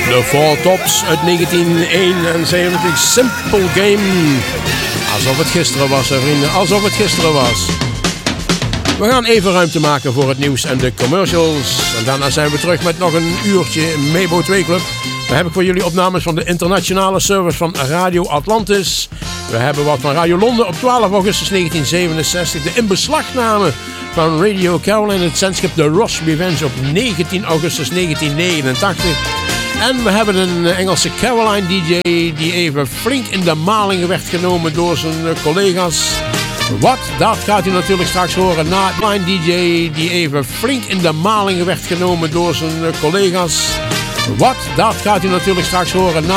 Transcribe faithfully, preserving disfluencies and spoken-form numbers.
De Four Tops uit negentien eenenzeventig. Simple Game. Alsof het gisteren was, hè, vrienden. Alsof het gisteren was. We gaan even ruimte maken voor het nieuws en de commercials. En daarna zijn we terug met nog een uurtje Mabo twee Club. Dan heb ik voor jullie opnames van de internationale service van Radio Atlantis. We hebben wat van Radio Londen op twaalf augustus negentien zevenenzestig. De inbeslagname van Radio Caroline. Het zendschip The Ross Revenge op negentien augustus negentien negenentachtig. En we hebben een Engelse Caroline D J die even flink in de maling werd genomen door zijn collega's. Wat? Dat gaat u natuurlijk straks horen na Caroline D J die even flink in de maling werd genomen door zijn collega's. Wat? Dat gaat u natuurlijk straks horen na